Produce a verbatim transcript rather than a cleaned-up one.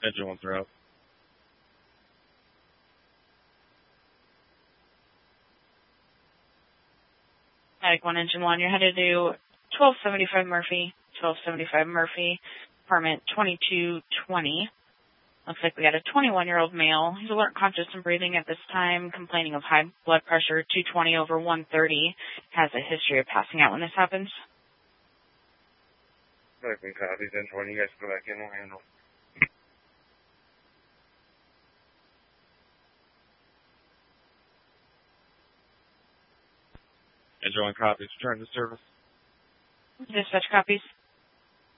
Engine one throughout. Attic one, Engine one, you're headed to twelve seventy-five Murphy, twelve seventy-five Murphy, apartment twenty-two twenty. Looks like we got a twenty-one-year-old male. He's alert, conscious, and breathing at this time, complaining of high blood pressure, two twenty over one thirty. Has a history of passing out when this happens. Open copies, Engine one, you guys go back in, we'll handle. Engine one copies, return to service. Dispatch copies.